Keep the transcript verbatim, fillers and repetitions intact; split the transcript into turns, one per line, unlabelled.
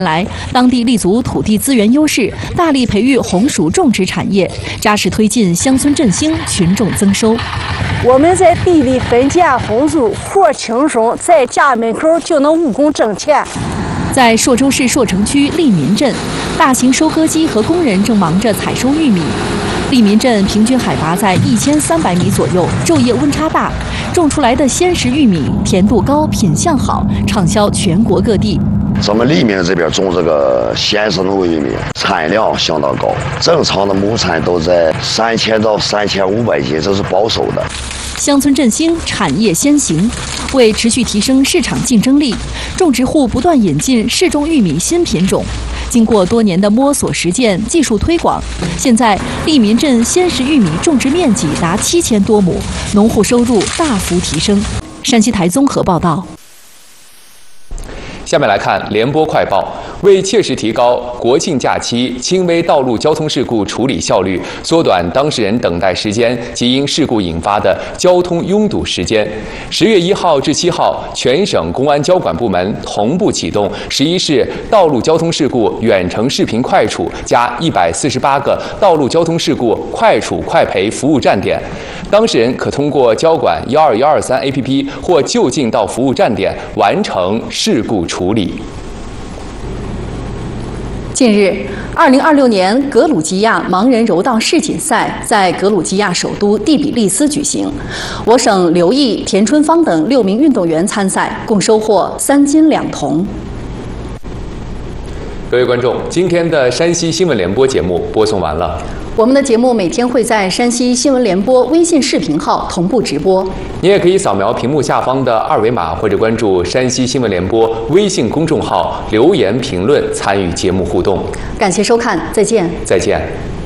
来，当地立足土地资源优势，大力培育红薯种植产业，扎实推进乡村振兴、群众增收。
我们在地里分拣红薯，活轻松，在家门口就能务工挣钱。
在朔州市朔城区利民镇，大型收割机和工人正忙着采收玉米。利民镇平均海拔在一千三百米左右，昼夜温差大，种出来的鲜食玉米甜度高、品相好，畅销全国各地。
咱们利民这边种这个鲜食糯玉米，产量相当高，正常的亩产都在三千到三千五百斤，这是保守的。
乡村振兴，产业先行。为持续提升市场竞争力，种植户不断引进适种玉米新品种。经过多年的摸索实践、技术推广，现在利民镇鲜食玉米种植面积达七千多亩，农户收入大幅提升。山西台综合报道。
下面来看联播快报。为切实提高国庆假期轻微道路交通事故处理效率，缩短当事人等待时间及因事故引发的交通拥堵时间，十月一号至七号，全省公安交管部门同步启动十一市道路交通事故远程视频快处加一百四十八个道路交通事故快处快赔服务站点。当事人可通过交管幺二幺二三 A P P 或就近到服务站点完成事故处理。
近日，二零二六年格鲁吉亚盲人柔道世锦赛在格鲁吉亚首都第比利斯举行。我省刘毅、田春芳等六名运动员参赛，共收获三金两铜。
各位观众，今天的山西新闻联播节目播送完了。
我们的节目每天会在山西新闻联播微信视频号同步直播。
你也可以扫描屏幕下方的二维码，或者关注山西新闻联播微信公众号留言评论参与节目互动。
感谢收看，再见。
再见。